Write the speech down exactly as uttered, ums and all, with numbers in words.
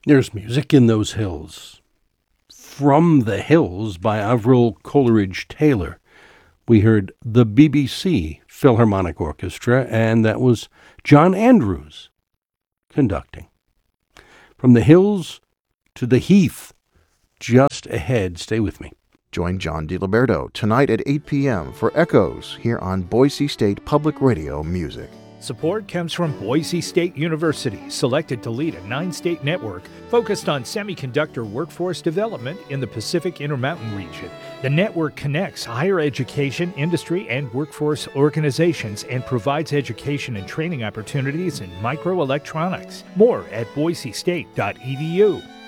There's music in those hills. From the Hills by Avril Coleridge Taylor. We heard the B B C Philharmonic Orchestra, and that was John Andrews conducting. From the hills to the heath, just ahead. Stay with me. Join John DiLiberto tonight at eight p.m. for Echoes here on Boise State Public Radio Music. Support comes from Boise State University, selected to lead a nine-state network focused on semiconductor workforce development in the Pacific Intermountain region. The network connects higher education, industry, and workforce organizations and provides education and training opportunities in microelectronics. More at boise state dot e d u.